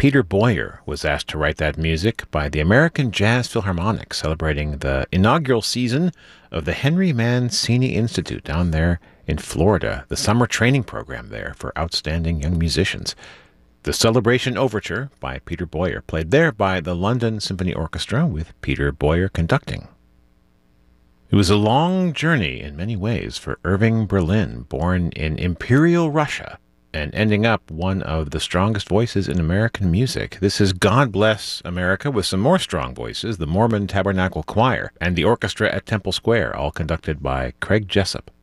Peter Boyer was asked to write that music by the American Jazz Philharmonic, celebrating the inaugural season of the Henry Mancini Institute down there in Florida, the summer training program there for outstanding young musicians. The Celebration Overture by Peter Boyer, played there by the London Symphony Orchestra with Peter Boyer conducting. It was a long journey in many ways for Irving Berlin, born in Imperial Russia and ending up one of the strongest voices in American music. This is God Bless America with some more strong voices, the Mormon Tabernacle Choir and the orchestra at Temple Square, all conducted by Craig Jessup.